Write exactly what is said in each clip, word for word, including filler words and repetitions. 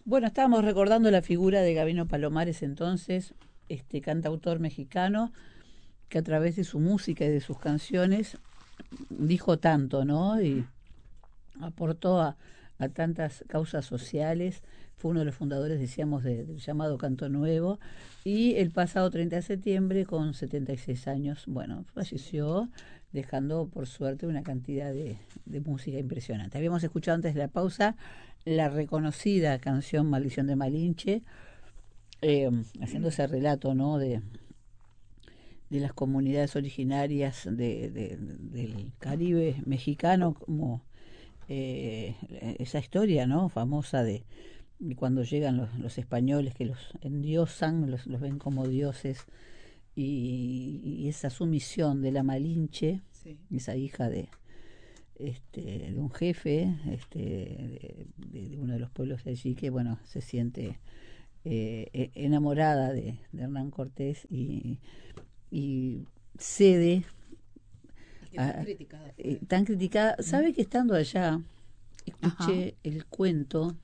Bueno, estábamos recordando la figura de Gabino Palomares entonces, este cantautor mexicano que a través de su música y de sus canciones dijo tanto, ¿no? Y aportó a, a tantas causas sociales, fue uno de los fundadores, decíamos, de- del llamado Canto Nuevo, y el pasado treinta de septiembre, con setenta y seis años, bueno, falleció, dejando por suerte una cantidad de, de música impresionante. Habíamos escuchado antes de la pausa la reconocida canción Maldición de Malinche, eh, haciendo ese relato, ¿no?, de, de las comunidades originarias de, de- del Caribe mexicano, como eh, esa historia, ¿no?, famosa de, de cuando llegan los, los españoles que los endiosan, los, los ven como dioses, y, y esa sumisión de la Malinche, Sí. esa hija de este de un jefe, este de, de- de uno de los pueblos de allí, que bueno, se siente eh, e- enamorada de, de Hernán Cortés, y, y cede Y que tan a- criticada eh, fue. tan criticada. ¿Mm? Sabe que estando allá Ajá. escuché el cuento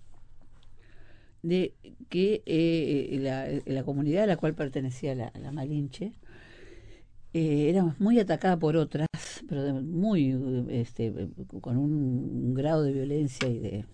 de que eh, la, la comunidad a la cual pertenecía la, la Malinche eh, era muy atacada por otras, pero de- muy este, con un, un grado de violencia y de,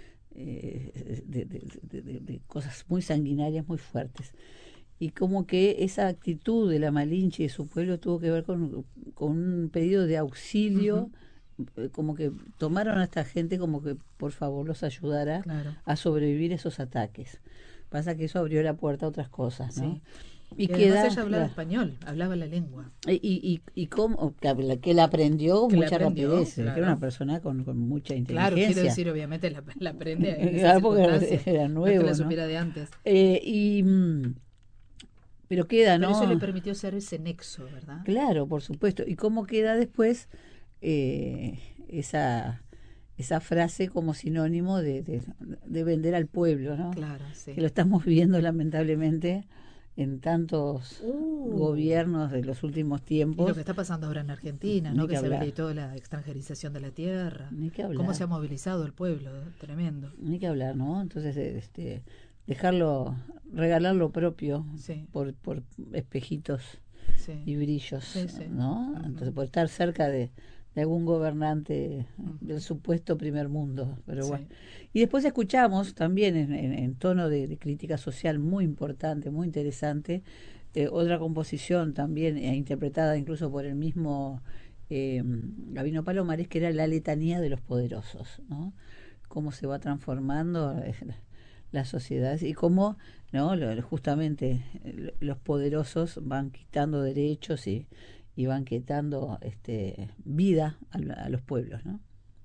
eh, de, de- de- de- de cosas muy sanguinarias, muy fuertes. Y como que esa actitud de la Malinche y de su pueblo tuvo que ver con, con un pedido de auxilio, Ujú. eh, como que tomaron a esta gente como que por favor los ayudara Claro. a sobrevivir esos ataques. Pasa que eso abrió la puerta a otras cosas, ¿no? Sí. Y Y además queda, ella hablaba claro, español, hablaba la lengua. y, y, y cómo, que la que la aprendió con Que la mucha aprendió, rapidez, que era una claro. persona con, con mucha Claro, quiero inteligencia. decir, obviamente la, la aprende en esa Claro, porque circunstancia. era No es que la nuevo, ¿no? supiera de antes. Eh, y, mm, pero queda, Pero eso le ¿no? permitió ser ese nexo, ¿verdad? Claro, por supuesto. ¿Y cómo queda después eh, esa, esa frase como sinónimo de, de, de vender al pueblo, ¿no? Claro, Que sí. lo estamos viendo lamentablemente en tantos Uh, gobiernos de los últimos y lo que tiempos. está pasando ahora en Argentina, Ni ¿no? que Que se hablar, habilitó la extranjerización de la tierra. ni que Cómo hablar, se ha movilizado el pueblo, ¿eh? Tremendo. ni que hablar, ¿no? Entonces, eh, este, dejarlo, regalar lo propio Sí, por, por espejitos sí, y brillos, sí, sí. ¿no? Ujú, Entonces, por estar cerca de, de algún gobernante del ujú. supuesto primer mundo, pero bueno. Sí, Y después escuchamos también en, en- en tono de, de crítica social muy importante, muy interesante, eh, otra composición también eh, interpretada incluso por el mismo eh, Gabino Palomares, que era La letanía de los poderosos, ¿no? Cómo se va transformando eh, las sociedades y cómo, ¿no?, lo- justamente eh, los poderosos van quitando derechos y, y van quitando este, vida a, la- a los pueblos, ¿no?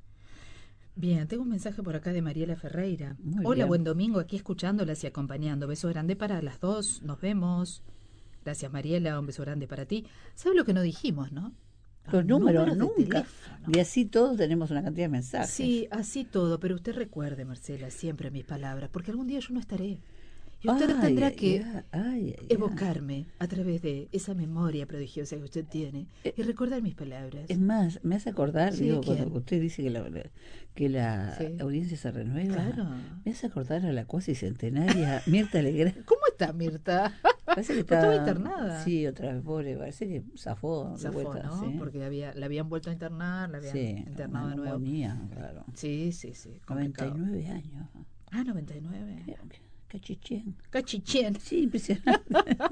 bien, tengo un mensaje por acá de Mariela Ferreira. Muy Hola, bien. buen domingo, aquí escuchándolas y acompañando. Beso grande para las dos, nos vemos. Gracias, Mariela, un beso grande para ti. ¿Sabes lo que no dijimos, no? Los Los números números de nunca. teléfono. Y así todos tenemos una cantidad de mensajes. Sí, así todo, pero usted recuerde, Marcela, siempre mis palabras, porque algún día yo no estaré. Y usted Ay, tendrá ay, que ay, ay, ay, ay. evocarme a través de esa memoria prodigiosa que usted tiene Eh, y recordar mis Es palabras. más, me hace acordar, ¿Sí, de digo, cuando quién? usted dice que la, la- que la Sí, audiencia se renueva, claro. me hace acordar a la cuasi centenaria Mirta Legrand. ¿Cómo está Mirta? Parece que Pues estaba está, internada. sí, otra vez, pobre, parece que zafó de Zafó, vuelta, ¿no? sí. Porque había, la habían vuelto a internar, la habían Sí, una internado de nuevo. neumonía, claro. Sí, sí, sí, noventa y complicado. nueve años. Ah, noventa y nueve. Qué, qué cachichén. Cachichén. Sí, impresionante.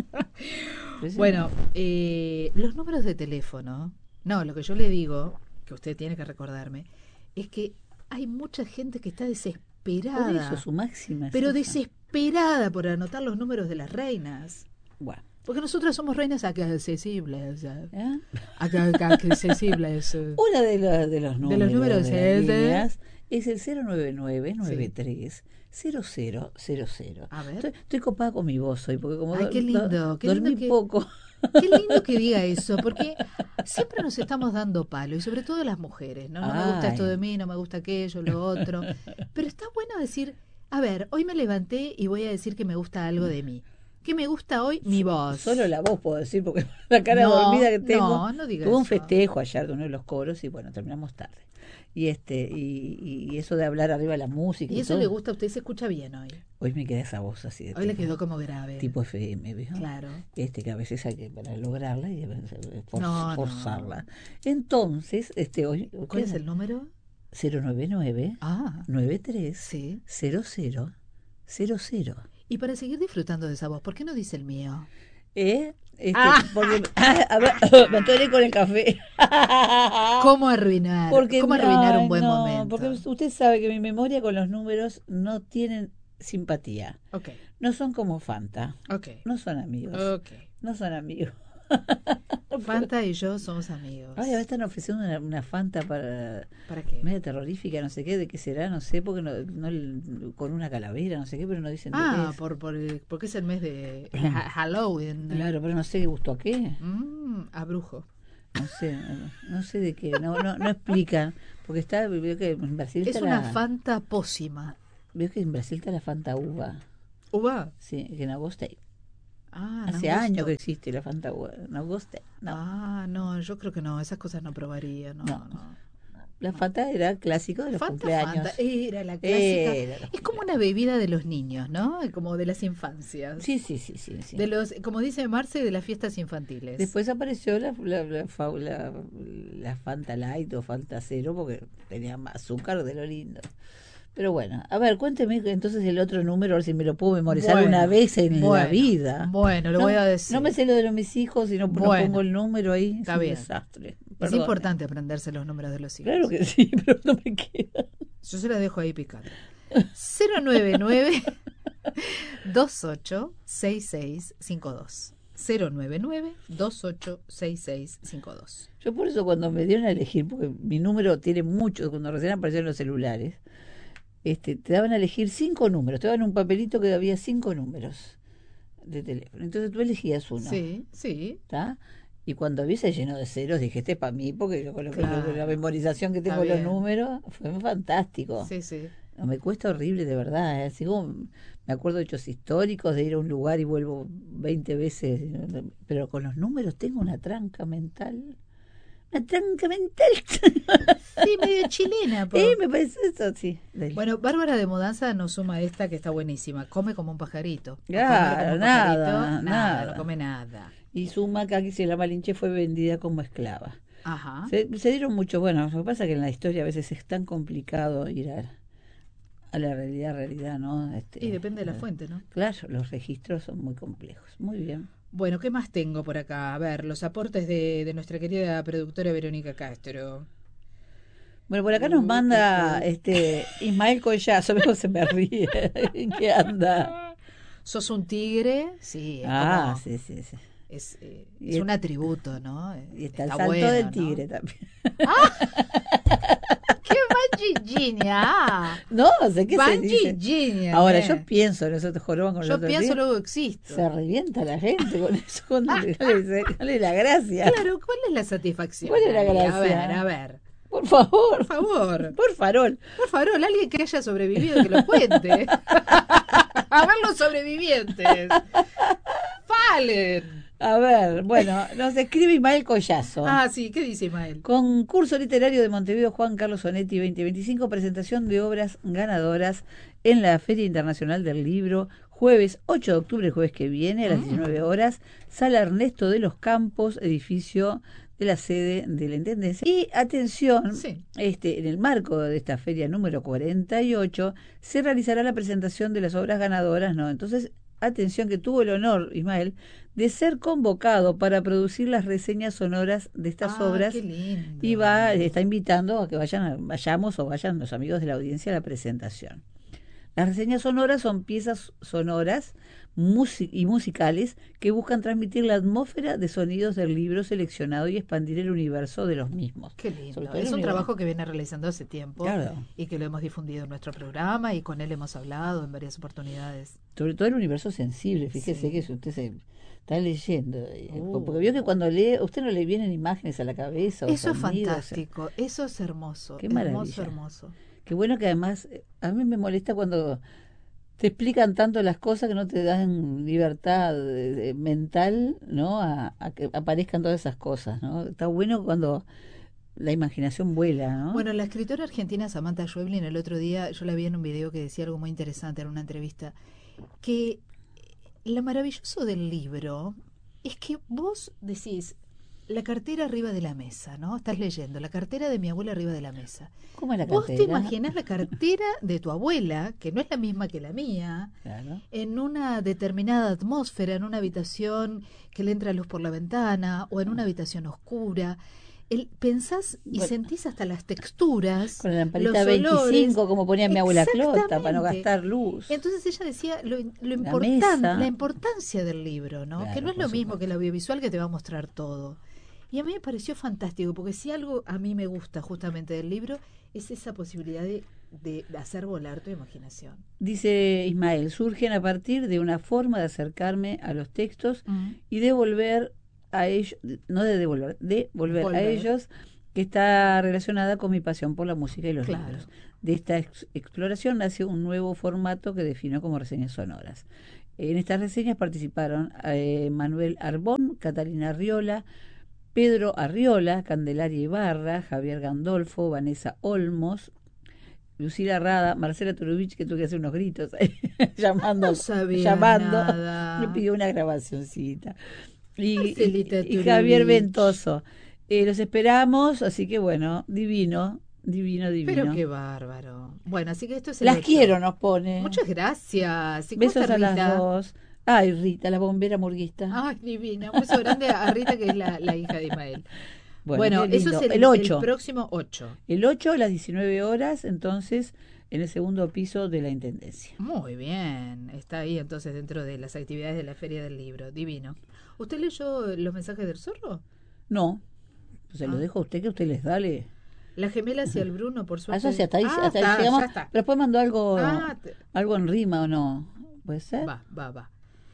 Bueno, Impresionante. eh, los números de teléfono. No, lo que yo le digo, que usted tiene que recordarme, es que hay mucha gente que está Por eso desesperada, su máxima es pero esa. desesperada por anotar los números de las reinas. Bueno, Porque nosotras somos reinas acá accesibles. eh. ¿eh? Acá, acá accesibles. eh. Uno de, los de los De números los números de las es de- líneas es el cero nueve nueve nueve Sí. tres cero cero cero cero. A ver. Estoy, estoy copada con mi voz hoy, porque como Ay, do- qué do- lindo, qué dormí lindo que- poco. Qué lindo que diga eso, porque siempre nos estamos dando palo, y sobre todo las mujeres, ¿no? No me gusta esto Ay. de mí, no me gusta aquello, lo otro. Pero está bueno decir, a ver, hoy me levanté y voy a decir que me gusta algo de mí. ¿Qué me gusta hoy? Mi voz. Solo la voz puedo decir, porque la cara No, dormida que tengo. no, no diga Tuve un eso. festejo ayer de uno de los coros y bueno, terminamos tarde. Y este y, y eso de hablar arriba de la música. Y Y eso todo. le gusta a usted, se escucha bien hoy. Hoy me queda esa voz así de Hoy le tipo, quedó como grave. tipo F M, ¿vio? Claro. Este, que a veces hay que para lograrla y a veces for- No, no. forzarla. Entonces, este hoy ¿Cuál es el número? cero nueve nueve Ah, nueve tres sí. cero cero cero cero. Y para seguir disfrutando de esa voz, ¿por qué no dice el mío? ¿Eh? Este, Ah. porque a ver, me atoré con el café. ¿Cómo arruinar? Porque ¿Cómo arruinar no, un buen no, momento? porque usted sabe que mi memoria con los números no tienen simpatía. Ok, No son como Fanta. ok, No son amigos. ok. No son amigos. Fanta y yo somos amigos. Ay, ahora están ofreciendo una, una Fanta para ¿Para qué? media terrorífica, no sé qué, de qué será, no sé, porque no, no con una calavera, no sé qué, pero no dicen de Ah, qué es. por, por, el- porque es el mes de ha- Halloween. Claro, pero no sé qué gustó a qué. Mm, a brujo. No sé, no, no sé de qué, no, no, no explican, porque está, veo que en Brasil Es está una la, Fanta pócima. veo que en Brasil está la Fanta uva, ¿Uva? sí, que en Augusta, Ah, hace Nangosto. años que existe la Fanta uva, en Augusta, no, Ah, no, yo creo que no, esas cosas no probaría, no, No. no. la Fanta era clásico de los Fanta, cumpleaños. Fanta, era la clásica. Era los Es como cumpleaños. una bebida de los niños, ¿no? Como de las infancias. Sí, sí, sí, sí, sí. De los, como dice Marce, de las fiestas infantiles. Después apareció la, la, la, fa- la- la Fanta Light o Fanta Cero porque tenía más azúcar de lo lindo. Pero bueno, a ver, cuénteme entonces el otro número, a ver si me lo puedo memorizar Bueno, una vez en la bueno, vida. Bueno, lo no, voy a decir. No me sé lo de los mis hijos y no, no Bueno, pongo el número ahí. Es está un bien. desastre. Es Perdone. importante aprenderse los números de los hijos. Claro que sí, pero no me queda. Yo se la dejo ahí picando. cero nueve nueve dos ocho seis seis cinco dos. cero nueve nueve dos ocho seis seis cinco dos. Yo por eso cuando me dieron a elegir, porque mi número tiene muchos, cuando recién aparecieron los celulares, este, te daban a elegir cinco números, te daban un papelito que había cinco números de teléfono. Entonces tú elegías uno, Sí, sí. ¿está? Y cuando vi se llenó de ceros, dije, este es para mí, porque yo con lo que- Claro. la memorización que tengo Está de los bien. números, fue fantástico. Sí, sí. No, me cuesta horrible, de verdad. ¿eh? Así como me acuerdo de hechos históricos, de ir a un lugar y vuelvo veinte veces, pero con los números tengo una tranca mental. Una tranca mental. Sí, medio chilena. po. Eh, me parece eso, sí. Del- Bueno, Bárbara de Mudanza nos suma esta que está buenísima. Come como un pajarito. O Claro, comer como un nada, pajarito, nada. no come nada. Y Suma, que aquí se la Malinche, fue vendida como esclava. Ajá. Se, se dieron mucho, bueno, lo que pasa es que en la historia a veces es tan complicado ir a, a la realidad, realidad, ¿no? Este, Y depende de la eh, fuente, ¿no? Claro, los registros son muy complejos. Muy bien. Bueno, ¿qué más tengo por acá? A ver, los aportes de, de nuestra querida productora Verónica Castro. Bueno, por acá nos manda este Ismael Collazo, luego se me ríe. ¿En qué anda? ¿Sos un tigre? Sí, es Ah, como- sí, sí, sí. es, eh, Y es es- un atributo, ¿no? Y está, el Está salto bueno, del ¿no? tigre también. ¡Qué Virginia! No, sé qué se Van dice. Virginia. Ahora, eh. yo pienso en esos joroban con los Yo otros pienso, días, luego existo. se revienta la gente con eso. Con, ¿cuál, es, cuál es la gracia? Claro, ¿cuál es la satisfacción? ¿Cuál es la ahí? gracia? A ver, a ver. Por favor, Por favor. por farol. Por favor, alguien que haya sobrevivido que lo cuente. A ver los sobrevivientes. ¡Falen! A ver, bueno, nos escribe Ismael Collazo. Ah, sí, ¿qué dice Ismael? Concurso literario de Montevideo Juan Carlos Sonetti veinte veinticinco, presentación de obras ganadoras en la Feria Internacional del Libro, jueves ocho de octubre, el jueves que viene, a las Mm. diecinueve horas, Sala Ernesto de los Campos, edificio de la sede de la Intendencia. Y atención, Sí. este, en el marco de esta feria número cuarenta y ocho, se realizará la presentación de las obras ganadoras, ¿no? Entonces, atención, que tuvo el honor, Ismael, de ser convocado para producir las reseñas sonoras de estas Ah, obras. qué lindo. Y va, está invitando a que vayan, vayamos o vayan los amigos de la audiencia a la presentación. Las reseñas sonoras son piezas sonoras musi- y musicales que buscan transmitir la atmósfera de sonidos del libro seleccionado y expandir el universo de los mismos. Qué Sobre lindo. todo Es el un universo. trabajo que viene realizando hace tiempo Claro. y que lo hemos difundido en nuestro programa y con él hemos hablado en varias oportunidades. Sobre todo el universo sensible, fíjese Sí. que si usted se está leyendo, eh, Uh. porque vio que cuando lee, a usted no le vienen imágenes a la cabeza. o Eso es sonidos, fantástico, eso es hermoso, Qué hermoso, maravilla. hermoso. Qué bueno que además, eh, a mí me molesta cuando te explican tanto las cosas que no te dan libertad eh, mental, ¿no? A, a que aparezcan todas esas cosas, ¿no? Está bueno cuando la imaginación vuela, ¿no? Bueno, la escritora argentina Samantha Schweblin, el otro día, yo la vi en un video que decía algo muy interesante en una entrevista, que lo maravilloso del libro es que vos decís, la cartera arriba de la mesa, ¿no? Estás leyendo, la cartera de mi abuela arriba de la mesa. ¿Cómo es la Vos cartera? te imaginás la cartera de tu abuela, que no es la misma que la mía, Claro. en una determinada atmósfera, en una habitación que le entra luz por la ventana o en una habitación oscura. El, pensás y Bueno, sentís hasta las texturas, con la lamparita los veinticinco, olores. como ponía mi abuela Clota, para no Exactamente. gastar luz. Entonces ella decía lo, lo La importan- mesa. la importancia del libro, ¿no? Claro, Que no es por lo mismo supuesto. que el audiovisual que te va a mostrar todo. Y a mí me pareció fantástico, porque si algo a mí me gusta justamente del libro, es esa posibilidad de, de, de hacer volar tu imaginación. Dice Ismael, surgen a partir de una forma de acercarme a los textos Mm. y de volver a ellos, no de devolver, de volver, Volver. a ellos, que está relacionada con mi pasión por la música y los Claro. libros. De esta ex- exploración nació un nuevo formato que definió como reseñas sonoras. En estas reseñas participaron eh, Manuel Arbón, Catalina Arriola, Pedro Arriola, Candelaria Ibarra, Javier Gandolfo, Vanessa Olmos, Lucila Rada, Marcela Turubich, que tuvo que hacer unos gritos llamando, No sabía llamando, nada. me pidió una grabacioncita. Y, Marcelita y- y Javier Turubich. Ventoso. Eh, los esperamos, así que bueno, divino, divino, divino. Pero qué bárbaro. Bueno, así que esto es el Las ocho. quiero, nos pone. Muchas gracias. ¿Y cómo Besos está a las Rita? dos. Ay, Rita, la bombera murguista. Ay, divina. Un beso grande a Rita, que es la, la hija de Ismael. Bueno, Bueno, qué eso lindo. es el, el ocho. el próximo ocho. El ocho a las diecinueve horas, entonces, en el segundo piso de la Intendencia. Muy bien. Está ahí entonces dentro de las actividades de la Feria del Libro. Divino. ¿Usted leyó los mensajes del zorro? No, se lo Ah. dejo a usted, que usted les dale. La gemela hacia el Bruno, por Ah, suerte. eso sí, hasta ahí, Ah, hasta ahí está, llegamos. ya está. Pero después mandó algo, Ah, te- algo en rima o no. ¿Puede ser? Va, va, va.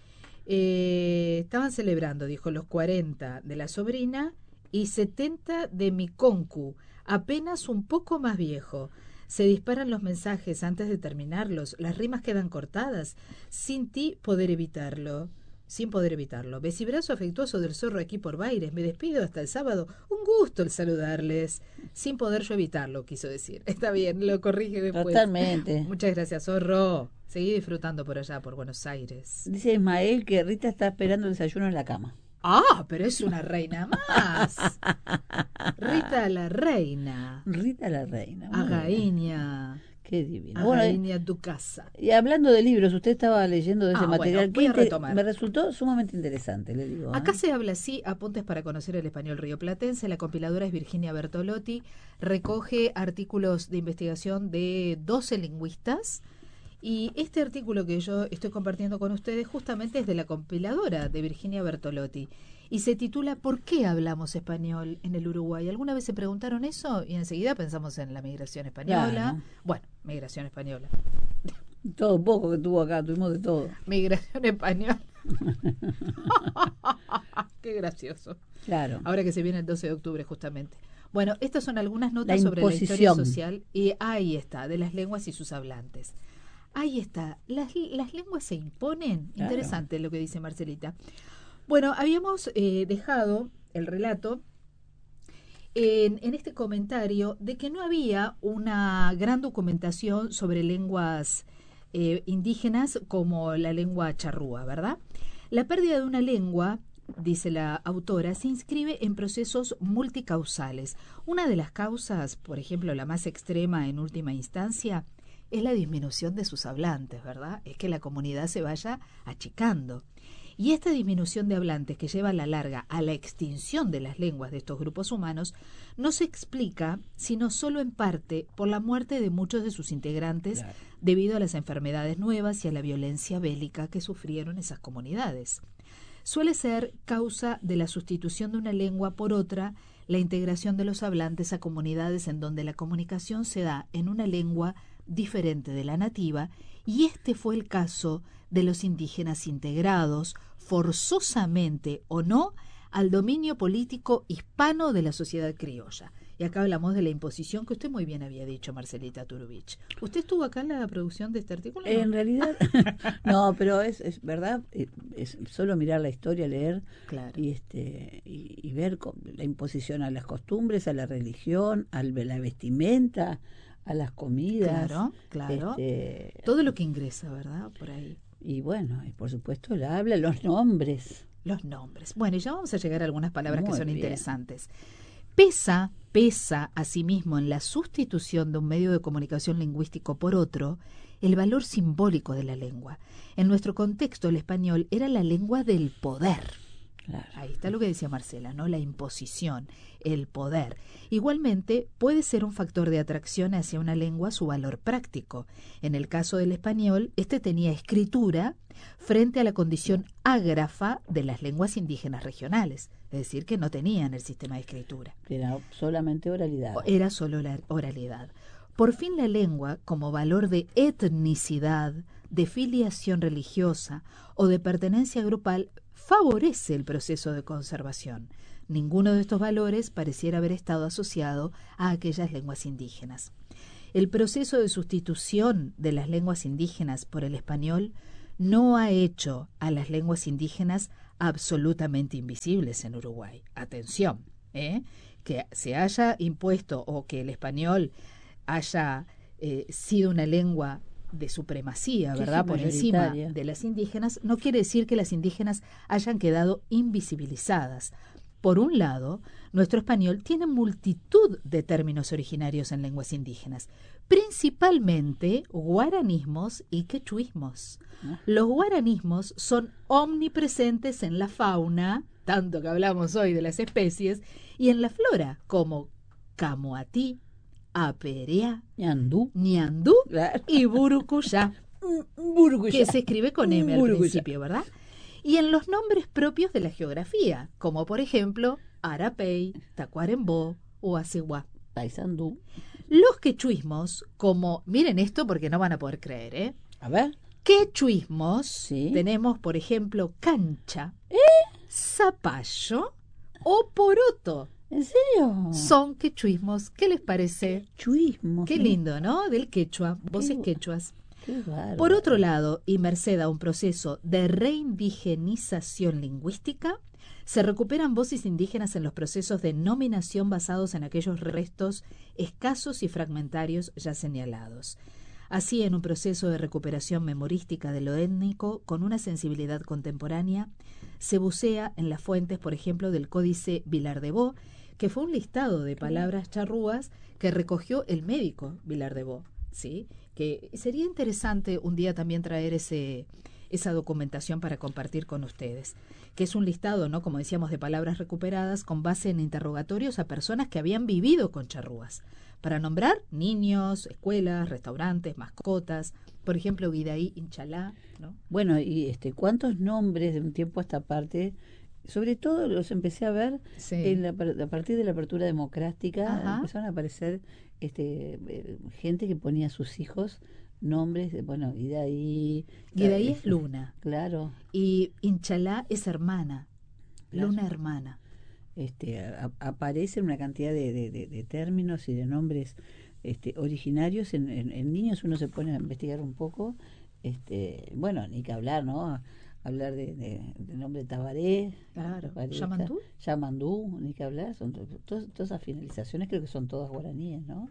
Eh, estaban celebrando, dijo, los cuarenta de la sobrina y setenta de mi concu, apenas un poco más viejo. Se disparan los mensajes antes de terminarlos, las rimas quedan cortadas, sin ti poder evitarlo. Sin poder evitarlo. Besibrazo afectuoso del zorro aquí por Baires. Me despido hasta el sábado. Un gusto el saludarles. Sin poder yo evitarlo, quiso decir. Está bien, lo corrige después. Totalmente. Muchas gracias, zorro. Seguí disfrutando por allá, por Buenos Aires. Dice Ismael que Rita está esperando el desayuno en la cama. Ah, pero es una reina más. Rita la reina. Rita la reina. Muy bien. Agaíña. Qué divino. Bueno, eh, Agaíña tu casa. y hablando de libros, usted estaba leyendo de ese Ah, bueno, material voy a que inte- retomar. me resultó sumamente interesante, le digo. ¿eh? Acá se habla así, apuntes para conocer el español rioplatense. La compiladora es Virginia Bertolotti. Recoge artículos de investigación de doce lingüistas. Y este artículo que yo estoy compartiendo con ustedes justamente es de la compiladora de Virginia Bertolotti. Y se titula ¿Por qué hablamos español en el Uruguay? ¿Alguna vez se preguntaron eso? Y enseguida pensamos en la migración española. Claro. Bueno, migración española. Todo poco que tuvo acá, tuvimos de todo. Migración española. Qué gracioso. Claro. Ahora que se viene el doce de octubre justamente. Bueno, estas son algunas notas La sobre la historia imposición. social. Y ahí está, de las lenguas y sus hablantes. Ahí está, las, las lenguas se imponen. Claro. Interesante lo que dice Marcelita. Bueno, habíamos eh, dejado el relato en, en este comentario de que no había una gran documentación sobre lenguas eh, indígenas como la lengua charrúa, ¿verdad? La pérdida de una lengua, dice la autora, se inscribe en procesos multicausales. Una de las causas, por ejemplo, la más extrema en última instancia, es la disminución de sus hablantes, ¿verdad? Es que la comunidad se vaya achicando. Y esta disminución de hablantes que lleva a la larga a la extinción de las lenguas de estos grupos humanos no se explica, sino solo en parte, por la muerte de muchos de sus integrantes, Claro. debido a las enfermedades nuevas y a la violencia bélica que sufrieron esas comunidades. Suele ser causa de la sustitución de una lengua por otra, la integración de los hablantes a comunidades en donde la comunicación se da en una lengua diferente de la nativa, y este fue el caso de los indígenas integrados, forzosamente o no, al dominio político hispano de la sociedad criolla. Y acá hablamos de la imposición que usted muy bien había dicho, Marcelita Turovich. ¿Usted estuvo acá en la producción de este artículo? En ¿no? realidad, no, pero es, es verdad, es, es solo mirar la historia, leer Claro. y este y, y ver con, la imposición a las costumbres, a la religión, a la vestimenta, a las comidas. Claro, claro. Este, Todo lo que ingresa, ¿verdad? Por ahí. y bueno, y por supuesto el habla, los nombres. Los nombres. Bueno, y ya vamos a llegar a algunas palabras Muy que son bien. interesantes. Pesa, pesa asimismo en la sustitución de un medio de comunicación lingüístico por otro el valor simbólico de la lengua. En nuestro contexto, el español era la lengua del poder. Claro. Ahí está lo que decía Marcela, ¿no? La imposición, el poder. Igualmente, puede ser un factor de atracción hacia una lengua su valor práctico. En el caso del español, este tenía escritura frente a la condición ágrafa de las lenguas indígenas regionales, es decir, que no tenían el sistema de escritura. Era solamente oralidad. Era solo la oralidad. Por fin la lengua, como valor de etnicidad, de filiación religiosa o de pertenencia grupal, favorece el proceso de conservación. Ninguno de estos valores pareciera haber estado asociado a aquellas lenguas indígenas. El proceso de sustitución de las lenguas indígenas por el español no ha hecho a las lenguas indígenas absolutamente invisibles en Uruguay. Atención, ¿eh? Que se haya impuesto o que el español haya eh, sido una lengua de supremacía, ¿verdad? Sí, sí, por encima mayoritaria. de las indígenas, no quiere decir que las indígenas hayan quedado invisibilizadas. Por un lado, nuestro español tiene multitud de términos originarios en lenguas indígenas, principalmente guaranismos y quechuismos. Los guaranismos son omnipresentes en la fauna, tanto que hablamos hoy de las especies, y en la flora, como camoatí, aperea, Ñandú. ñandú Claro. y burucuyá, Burguyá. que se escribe con M al Burguyá. principio, ¿verdad? Y en los nombres propios de la geografía, como por ejemplo Arapey, Tacuarembó o Aceguá. Paysandú. Los quechuismos, como, miren esto porque no van a poder creer, ¿eh? A ver. Quechuismos, Sí. tenemos por ejemplo cancha, zapallo o poroto. ¿En serio? Son quechuismos. ¿Qué les parece? Chuismo. Qué lindo, ¿no? Del quechua, voces bu- quechuas. Qué bárbaro. Por otro lado, y merced a un proceso de reindigenización lingüística, se recuperan voces indígenas en los procesos de nominación basados en aquellos restos escasos y fragmentarios ya señalados. Así, en un proceso de recuperación memorística de lo étnico con una sensibilidad contemporánea, se bucea en las fuentes, por ejemplo, del Códice Vilar de Bo, que fue un listado de palabras charrúas que recogió el médico Vilar de Bo, ¿sí? Que sería interesante un día también traer ese, esa documentación para compartir con ustedes, que es un listado, ¿no? Como decíamos, de palabras recuperadas con base en interrogatorios a personas que habían vivido con charrúas, para nombrar niños, escuelas, restaurantes, mascotas, por ejemplo, Guidaí, Inchalá, ¿no? Bueno, y este, ¿cuántos nombres de un tiempo a esta parte? Sobre todo los empecé a ver Sí. en la, a partir de la apertura democrática. Ajá. Empezaron a aparecer este, eh, gente que ponía a sus hijos nombres, de, bueno, Guidaí. Guidaí eh, es Luna Claro. y Inchalá es hermana, Claro. Luna hermana. Este, a- aparecen una cantidad de, de, de, de términos y de nombres este, originarios en, en, en niños. Uno se pone a investigar un poco, este, bueno, ni que hablar, ¿no? Hablar de, de, de nombre de Tabaré, Claro. Tabaré, ¿Yamandú? Yamandú, ni que hablar, son to- to- todas esas finalizaciones creo que son todas guaraníes, ¿no?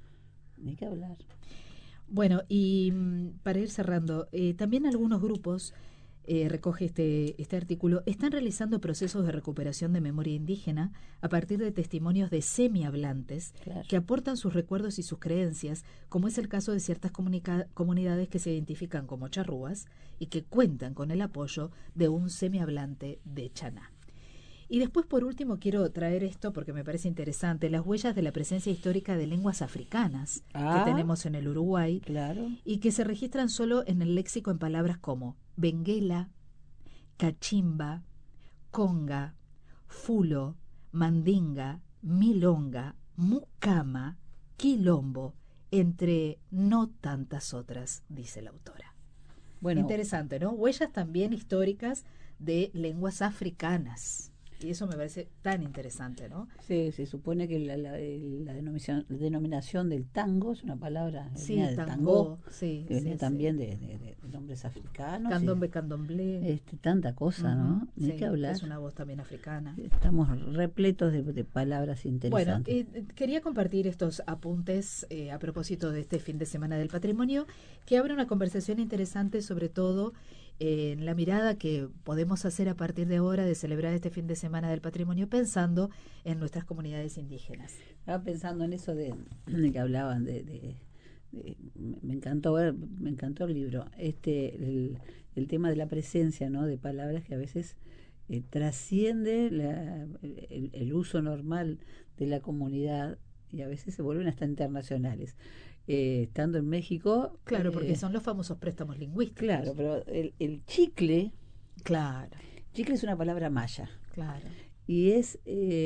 Ni que hablar. Bueno, y mm, para ir cerrando, eh, también algunos grupos, eh, recoge este, este artículo, están realizando procesos de recuperación de memoria indígena a partir de testimonios de semihablantes Claro. que aportan sus recuerdos y sus creencias, como es el caso de ciertas comunica- comunidades que se identifican como charrúas y que cuentan con el apoyo de un semihablante de Chaná. Y después, por último, quiero traer esto porque me parece interesante, las huellas de la presencia histórica de lenguas africanas Ah. que tenemos en el Uruguay Claro. y que se registran solo en el léxico en palabras como benguela, cachimba, conga, fulo, mandinga, milonga, mucama, quilombo, entre no tantas otras, dice la autora. Bueno, Interesante, ¿no? Huellas también históricas de lenguas africanas. Y eso me parece tan interesante, ¿no? Sí, se supone que la, la, la denominación, la denominación del tango es una palabra que Sí, venía del tango, tango, sí, que venía sí, también sí. de, de, de nombres africanos. Candombe, y, candomblé. este, tanta cosa, Ujú, ¿no? Ni sí, que hablar. es una voz también africana. Estamos repletos de, de palabras Bueno, interesantes. eh, quería compartir estos apuntes eh, a propósito de este fin de semana del patrimonio, que abre una conversación interesante, sobre todo eh, en la mirada que podemos hacer a partir de ahora de celebrar este fin de semana del patrimonio, pensando en nuestras comunidades indígenas. Estaba pensando en eso de, de que hablaban de, de, de- me encantó ver, me encantó el libro, este el, el tema de la presencia, ¿no? De palabras que a veces eh, trasciende la- el, el uso normal de la comunidad y a veces se vuelven hasta internacionales. Eh, estando en México, Claro, porque eh, son los famosos préstamos lingüísticos. claro, pero el, el chicle, Claro, chicle es una palabra maya. claro. Y es,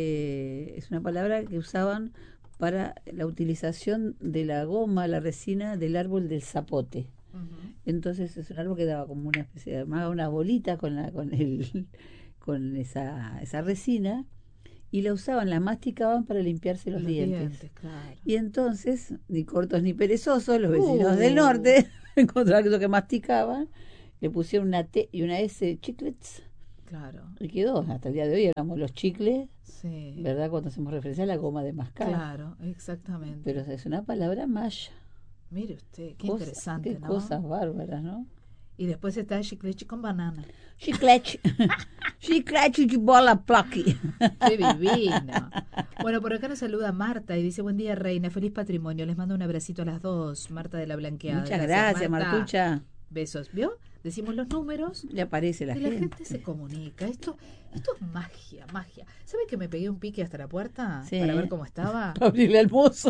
eh, es una palabra que usaban para la utilización de la goma, la resina del árbol del zapote. Ujú. Entonces es un árbol que daba como una especie de, armaba una bolita con la, con el, con esa, esa resina y la usaban, la masticaban para limpiarse los, Los dientes. dientes, claro. Y entonces, ni cortos ni perezosos, los vecinos Uh. del norte encontraron eso que masticaban, le pusieron una T y una S, chiclets, Claro, y quedó. Hasta el día de hoy éramos los chicles, sí. ¿verdad? Cuando hacemos referencia a la goma de mascar. Claro, exactamente. Pero es una palabra maya. Mire usted, qué Cosa- interesante, Qué ¿no? cosas bárbaras, ¿no? Y después está el chicleche con banana. Chiclech. Chiclech y bola plucky. ¡Qué divino! Bueno, por acá nos saluda Marta y dice, buen día, reina, feliz patrimonio. Les mando un abracito a las dos, Marta de la Blanqueada. Muchas gracias, Martucha. Besos. ¿Vio? Decimos los números Le aparece la y la gente. gente se comunica. Esto esto es magia, magia. ¿Sabe que me pegué un pique hasta la puerta Sí. para ver cómo estaba? Para abrirle al mozo.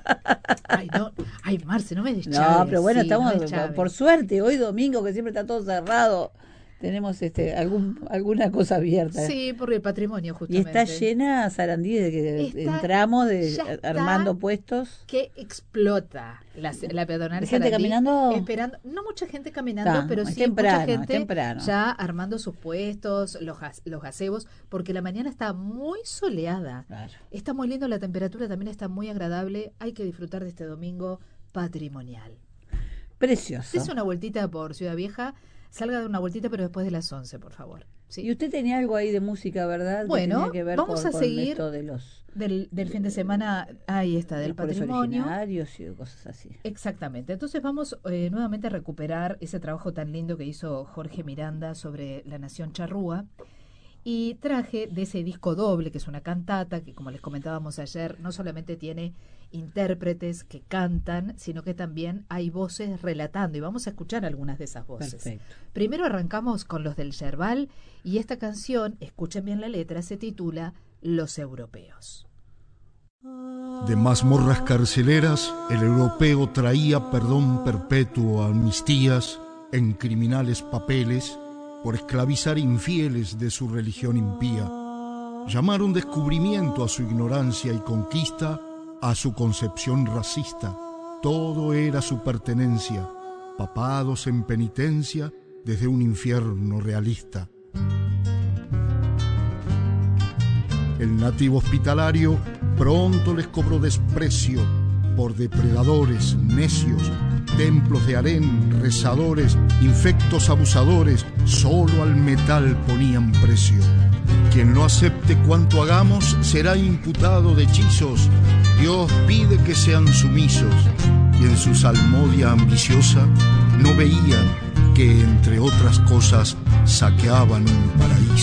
Ay, no, ay, Marce, no me des No, chave pero bueno, así, estamos, no des chave. por suerte, hoy domingo, que siempre está todo cerrado, tenemos este algún alguna cosa abierta. Sí, por el patrimonio, Y justamente. está llena Sarandí desde que Está- entramos, de, ya está. armando puestos. Que explota la, la peatonal ¿Hay gente Sarandí, caminando? esperando, no mucha gente caminando, Está, pero es sí temprano, mucha es gente temprano. ya armando sus puestos, los, gas- los gazebos, porque la mañana está muy soleada. Claro. Está muy lindo, la temperatura también está muy agradable. Hay que disfrutar de este domingo patrimonial. Precioso. Dese una vueltita por Ciudad Vieja, salga de una vueltita, pero después de las once, por favor. ¿sí? Y usted tenía algo ahí de música, ¿verdad? Que Bueno, tenía que ver vamos con- a con seguir esto de los, Del, del fin de semana, ahí está, de del los pueblos patrimonio. originarios y cosas así. Exactamente. Entonces vamos eh, nuevamente a recuperar ese trabajo tan lindo que hizo Jorge Miranda sobre la nación charrúa. Y traje de ese disco doble, que es una cantata, que como les comentábamos ayer, no solamente tiene intérpretes que cantan, sino que también hay voces relatando. Y vamos a escuchar algunas de esas voces. Perfecto. Primero arrancamos con los del Yerbal, y esta canción, escuchen bien la letra, se titula Los Europeos. De mazmorras carceleras, el europeo traía perdón perpetuo a amnistías en criminales papeles por esclavizar infieles de su religión impía. Llamaron descubrimiento a su ignorancia y conquista, a su concepción racista. Todo era su pertenencia, papados en penitencia desde un infierno realista. El nativo hospitalario pronto les cobró desprecio por depredadores, necios, templos de harén, rezadores, infectos abusadores, solo al metal ponían precio. Quien no acepte cuanto hagamos será imputado de hechizos. Dios pide que sean sumisos, y en su salmodia ambiciosa no veían que, entre otras cosas, saqueaban un paraíso.